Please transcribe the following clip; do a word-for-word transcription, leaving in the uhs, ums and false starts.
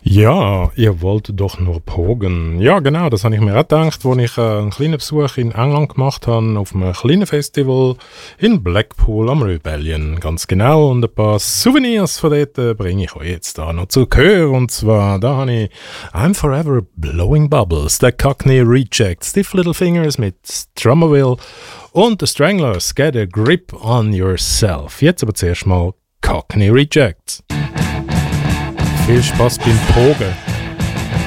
Ja, ihr wollt doch nur pogen. Ja, genau, das habe ich mir auch gedacht, als ich äh, einen kleinen Besuch in England gemacht habe, auf einem kleinen Festival in Blackpool am Rebellion. Ganz genau, und ein paar Souvenirs von dort äh, bringe ich euch jetzt da noch zu Gehör. Und zwar, da habe ich I'm Forever Blowing Bubbles, der Cockney Reject, Stiff Little Fingers mit Strummerville und The Stranglers, Get a Grip on Yourself. Jetzt aber zuerst mal Cockney Rejects. Viel Spaß beim Pogen.